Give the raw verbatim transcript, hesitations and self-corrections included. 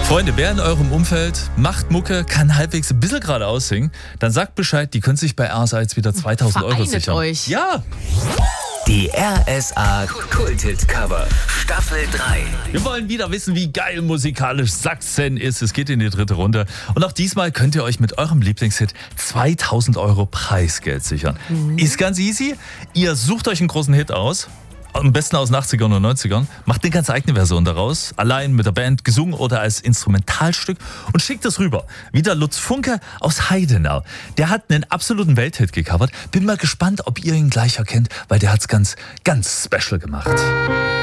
Freunde, wer in eurem Umfeld macht Mucke, kann halbwegs ein bisschen geradeaus singen, dann sagt Bescheid, die können sich bei R S A jetzt wieder zweitausend Euro Vereinet sichern. euch. Ja! Die R S A Kulthit Cover Staffel drei. Wir wollen wieder wissen, wie geil musikalisch Sachsen ist. Es geht in die dritte Runde. Und auch diesmal könnt ihr euch mit eurem Lieblingshit zweitausend Euro Preisgeld sichern. Mhm. Ist ganz easy. Ihr sucht euch einen großen Hit aus. Am besten aus den achtzigern und neunzigern. Macht eine ganz eigene Version daraus. Allein mit der Band, gesungen oder als Instrumentalstück. Und schickt es rüber. Wie der Lutz Funke aus Heidenau. Der hat einen absoluten Welthit gecovert. Bin mal gespannt, ob ihr ihn gleich erkennt, weil der hat es ganz, ganz special gemacht.